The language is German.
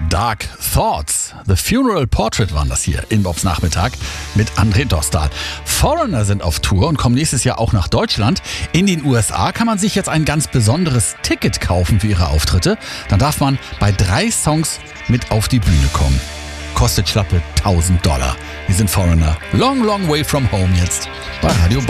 Dark Thoughts. The Funeral Portrait waren das hier in Bobs Nachmittag mit André Dostal. Foreigner sind auf Tour und kommen nächstes Jahr auch nach Deutschland. In den USA kann man sich jetzt ein ganz besonderes Ticket kaufen für ihre Auftritte. Dann darf man bei 3 Songs mit auf die Bühne kommen. Kostet schlappe $1.000. Wir sind Foreigner. Long, long way from home jetzt bei Radio Bob.